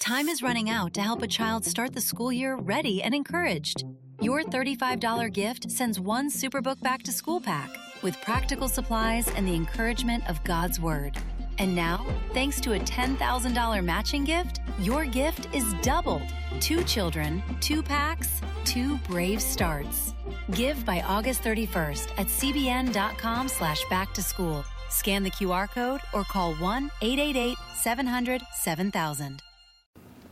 Time is running out to help a child start the school year ready and encouraged. Your $35 gift sends one Superbook Back to School pack with practical supplies and the encouragement of God's Word. And now, thanks to a $10,000 matching gift, your gift is doubled. 2 children, 2 packs, 2 brave starts. Give by August 31st at cbn.com/backtoschool. Scan the QR code or call 1-888-700-7000.